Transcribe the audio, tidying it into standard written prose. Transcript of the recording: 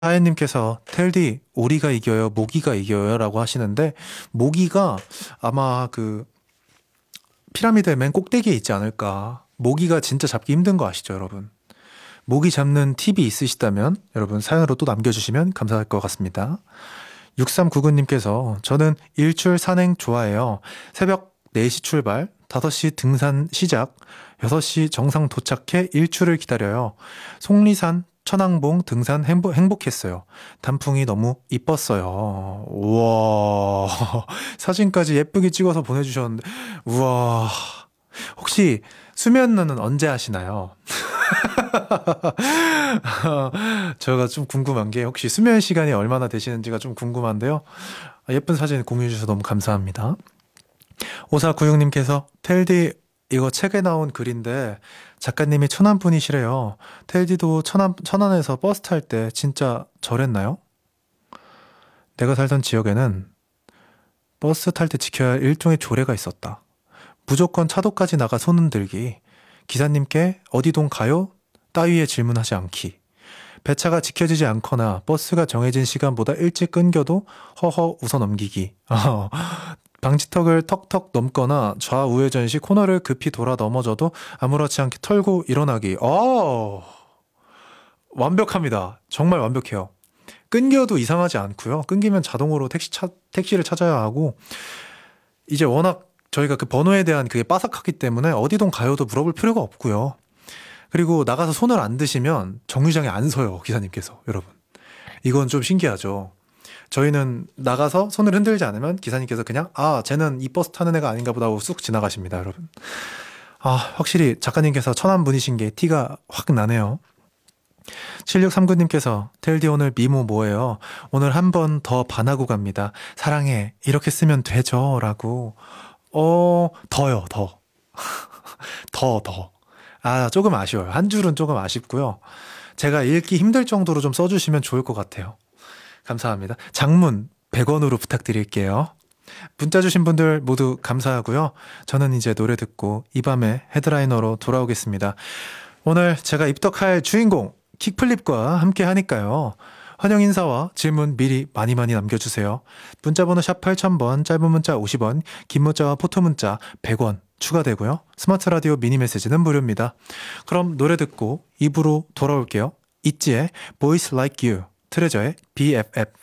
하예님께서 텔디 오리가 이겨요, 모기가 이겨요 라고 하시는데 모기가 아마 그 피라미드의 맨 꼭대기에 있지 않을까. 모기가 진짜 잡기 힘든 거 아시죠, 여러분? 모기 잡는 팁이 있으시다면 여러분 사연으로 또 남겨주시면 감사할 것 같습니다. 6399님께서 저는 일출 산행 좋아해요. 새벽 4시 출발, 5시 등산 시작, 6시 정상 도착해 일출을 기다려요. 속리산, 천왕봉 등산 행복했어요. 단풍이 너무 이뻤어요. 우와, 사진까지 예쁘게 찍어서 보내주셨는데, 우와, 혹시 수면은 언제 하시나요? 제가 좀 궁금한 게 혹시 수면 시간이 얼마나 되시는지가 좀 궁금한데요. 예쁜 사진 공유해 주셔서 너무 감사합니다. 5496님께서 텔디 이거 책에 나온 글인데 작가님이 천안 분이시래요. 텔디도 천안에서 버스 탈 때 진짜 저랬나요? 내가 살던 지역에는 버스 탈 때 지켜야 할 일종의 조례가 있었다. 무조건 차도까지 나가 손 흔들기. 기사님께 어디 동 가요? 따위에 질문하지 않기. 배차가 지켜지지 않거나 버스가 정해진 시간보다 일찍 끊겨도 허허 웃어 넘기기. 방지턱을 턱턱 넘거나 좌우회전 시 코너를 급히 돌아 넘어져도 아무렇지 않게 털고 일어나기. 완벽합니다. 정말 완벽해요. 끊겨도 이상하지 않고요. 끊기면 자동으로 택시를 찾아야 하고 이제 워낙 저희가 그 번호에 대한 그게 빠삭하기 때문에 어디든 가요도 물어볼 필요가 없고요. 그리고 나가서 손을 안 드시면 정류장에 안 서요, 기사님께서. 여러분. 이건 좀 신기하죠. 저희는 나가서 손을 흔들지 않으면 기사님께서 그냥 쟤는 이 버스 타는 애가 아닌가 보다 하고 쑥 지나가십니다, 여러분. 확실히 작가님께서 천안 분이신 게 티가 확 나네요. 7639님께서 텔디 오늘 미모 뭐예요? 오늘 한 번 더 반하고 갑니다. 사랑해. 이렇게 쓰면 되죠? 라고. 더요, 더. 더. 조금 아쉬워요. 한 줄은 조금 아쉽고요. 제가 읽기 힘들 정도로 좀 써주시면 좋을 것 같아요. 감사합니다. 장문 100원으로 부탁드릴게요. 문자 주신 분들 모두 감사하고요. 저는 이제 노래 듣고 이 밤에 헤드라이너로 돌아오겠습니다. 오늘 제가 입덕할 주인공 킥플립과 함께 하니까요. 환영 인사와 질문 미리 많이 남겨주세요. 문자번호 샵 8000번, 짧은 문자 50원, 긴 문자와 포토 문자 100원 추가되고요. 스마트 라디오 미니 메시지는 무료입니다. 그럼 노래 듣고 입으로 돌아올게요. 있지의 Boys Like You, 트레저의 BFF.